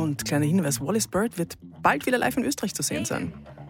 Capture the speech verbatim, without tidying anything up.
Und kleiner Hinweis, Wallis Bird wird bald wieder live in Österreich zu sehen sein.